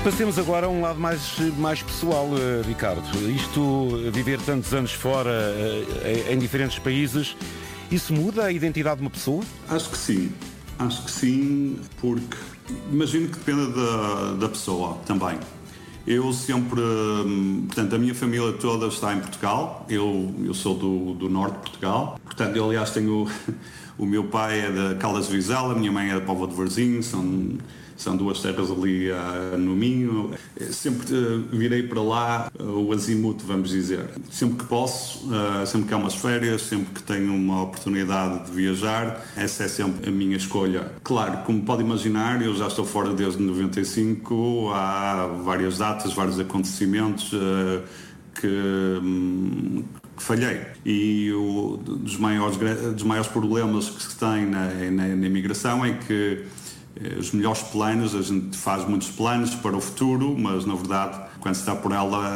Passemos agora a um lado mais pessoal, Ricardo. Viver tantos anos fora, em diferentes países, isso muda a identidade de uma pessoa? Acho que sim, porque imagino que dependa da pessoa também. Eu sempre, portanto, a minha família toda está em Portugal, eu sou do norte de Portugal, portanto, eu aliás tenho, o meu pai é da Caldas de Vizela, a minha mãe é da Póvoa de Varzim, são duas terras ali no Minho. Sempre virei para lá o azimuth, vamos dizer. Sempre que posso, sempre que há umas férias, sempre que tenho uma oportunidade de viajar, essa é sempre a minha escolha. Claro, como pode imaginar, eu já estou fora desde 95, há várias datas, vários acontecimentos que falhei. E dos maiores problemas que se tem na imigração é que os melhores planos, a gente faz muitos planos para o futuro, mas na verdade, quando se está por ela,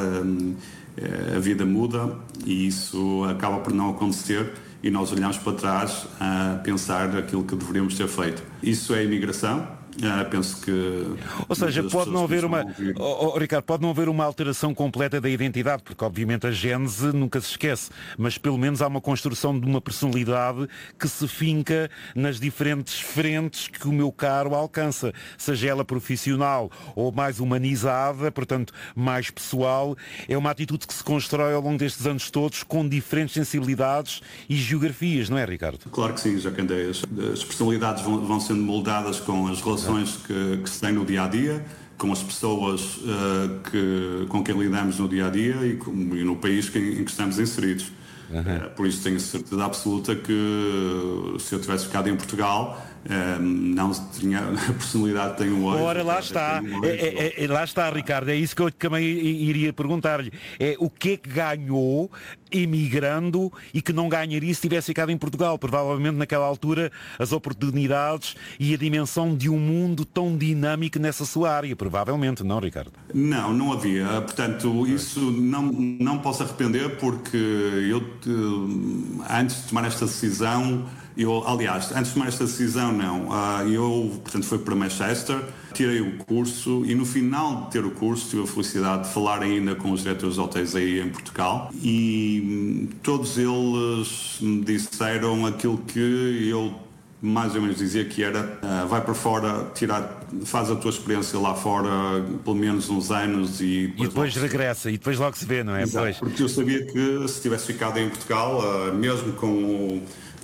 a vida muda e isso acaba por não acontecer e nós olhamos para trás a pensar aquilo que deveríamos ter feito. Isso é a imigração. Penso que... Ou seja, pode não haver Ricardo, pode não haver uma alteração completa da identidade, porque obviamente a gênese nunca se esquece, mas pelo menos há uma construção de uma personalidade que se finca nas diferentes frentes que o meu caro alcança, seja ela profissional ou mais humanizada, portanto mais pessoal. É uma atitude que se constrói ao longo destes anos todos com diferentes sensibilidades e geografias, não é, Ricardo? Claro que sim, Jacandé. As personalidades vão sendo moldadas com as relações que se tem no dia-a-dia, com as pessoas com quem lidamos no dia-a-dia e no país em que estamos inseridos. Por isso tenho certeza absoluta que se eu tivesse ficado em Portugal, não tinha a personalidade que tenho hoje. Ora, lá está. Lá está, Ricardo. É isso que eu também iria perguntar-lhe. O que é que ganhou emigrando e que não ganharia se tivesse ficado em Portugal? Provavelmente naquela altura as oportunidades e a dimensão de um mundo tão dinâmico nessa sua área. Provavelmente, não, Ricardo? Não havia. Portanto, isso não posso arrepender porque eu, antes de tomar esta decisão, antes de tomar esta decisão, portanto, fui para Manchester, tirei o curso e no final de ter o curso tive a felicidade de falar ainda com os diretores de hotéis aí em Portugal e todos eles me disseram aquilo que eu mais ou menos dizia que era vai para fora, faz a tua experiência lá fora pelo menos uns anos e depois regressa e depois logo se vê, não é? Exato, porque eu sabia que se tivesse ficado em Portugal, mesmo com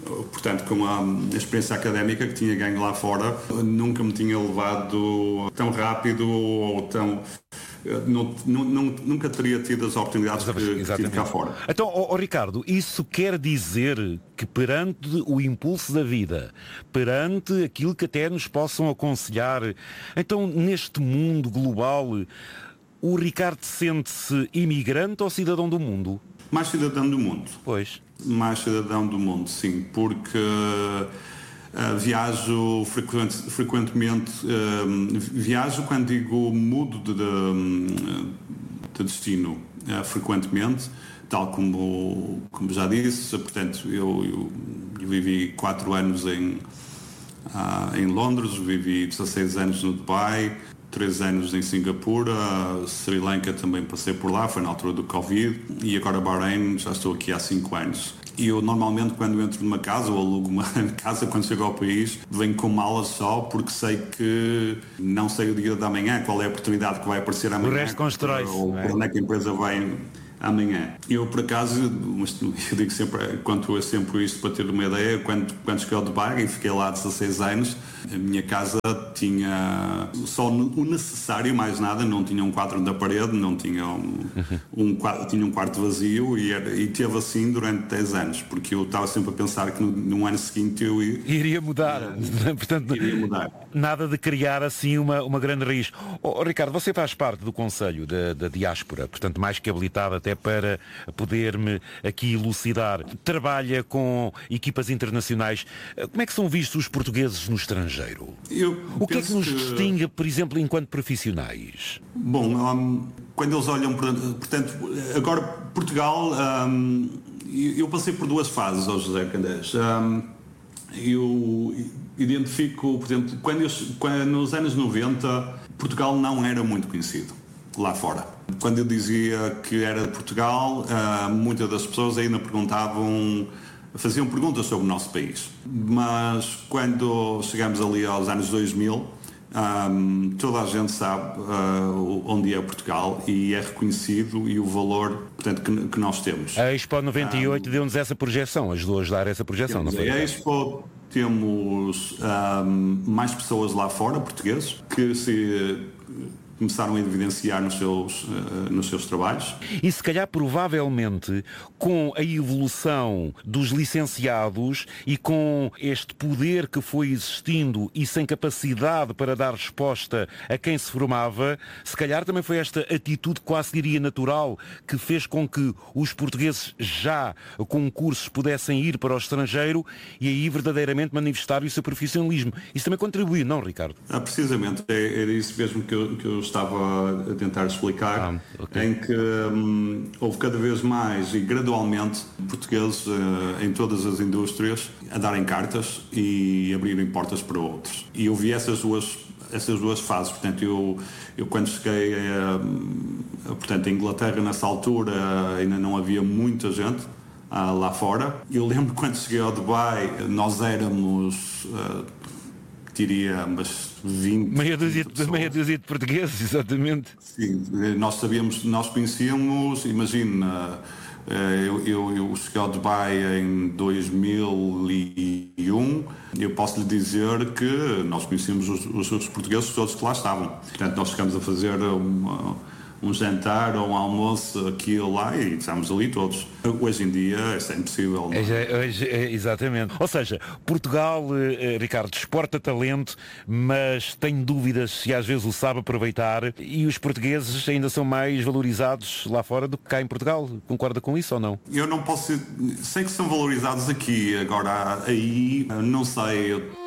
a experiência académica que tinha ganho lá fora, nunca me tinha levado tão rápido ou tão... nunca teria tido as oportunidades que tive cá fora. Então, Ricardo, isso quer dizer que perante o impulso da vida, perante aquilo que até nos possam aconselhar, então neste mundo global, o Ricardo sente-se imigrante ou cidadão do mundo? Mais cidadão do mundo. Pois. Mais cidadão do mundo, sim, porque viajo frequentemente, viajo quando digo mudo de destino frequentemente, tal como já disse, portanto eu vivi 4 anos em Londres, vivi 16 anos no Dubai, 3 anos em Singapura, Sri Lanka também passei por lá, foi na altura do Covid, e agora Bahrein, já estou aqui há 5 anos. E eu normalmente quando entro numa casa ou alugo uma casa, quando chego ao país, venho com malas só, porque sei que não sei o dia da manhã, qual é a oportunidade que vai aparecer amanhã. O resto constrói-se. Ou por onde é que a empresa vai amanhã. Eu, por acaso, eu digo sempre, quanto a sempre isto para ter uma ideia, quando cheguei ao Dubai e fiquei lá 16 anos, a minha casa tinha só o necessário, mais nada, não tinha um quadro na parede, não tinha tinha um quarto vazio e teve assim durante 10 anos, porque eu estava sempre a pensar que no ano seguinte eu iria mudar. Portanto, iria mudar. Nada de criar assim uma grande raiz. Ricardo, você faz parte do Conselho da Diáspora, portanto mais que habilitado até para poder-me aqui elucidar. Trabalha com equipas internacionais. Como é que são vistos os portugueses no estrangeiro? O que é que nos distingue, por exemplo, enquanto profissionais? Bom, quando eles olham, portanto, agora Portugal, eu passei por 2 fases, José Candés. identifico, por exemplo, quando nos anos 90, Portugal não era muito conhecido lá fora. Quando eu dizia que era de Portugal, muitas das pessoas ainda faziam perguntas sobre o nosso país. Mas quando chegamos ali aos anos 2000, toda a gente sabe onde é Portugal e é reconhecido e o valor, portanto, que nós temos. A Expo 98 deu-nos essa projeção, ajudou a dar essa projeção, não foi? A Expo temos mais pessoas lá fora, portugueses, que começaram a evidenciar nos seus trabalhos. E se calhar provavelmente com a evolução dos licenciados e com este poder que foi existindo e sem capacidade para dar resposta a quem se formava, se calhar também foi esta atitude quase diria natural que fez com que os portugueses já com cursos pudessem ir para o estrangeiro e aí verdadeiramente manifestarem o seu profissionalismo. Isso também contribuiu, não, Ricardo? Precisamente, era isso mesmo que eu estava a tentar explicar, okay. Em que houve cada vez mais e gradualmente portugueses em todas as indústrias a darem cartas e abrirem portas para outros. E eu vi essas duas fases. Portanto, eu quando cheguei a Inglaterra, nessa altura ainda não havia muita gente lá fora. Eu lembro quando cheguei ao Dubai, nós éramos... diria, mas 20 meia dúzia de portugueses, exatamente. Sim, nós conhecíamos, imagina, eu cheguei ao Dubai em 2001, eu posso lhe dizer que nós conhecíamos os portugueses todos que lá estavam. Portanto, nós chegamos a fazer um jantar ou um almoço aqui ou lá e estamos ali todos. Hoje em dia isso é impossível. Exatamente. Ou seja, Portugal, Ricardo, exporta talento, mas tenho dúvidas se às vezes o sabe aproveitar e os portugueses ainda são mais valorizados lá fora do que cá em Portugal. Concorda com isso ou não? Eu não posso... Sei que são valorizados aqui, agora aí não sei...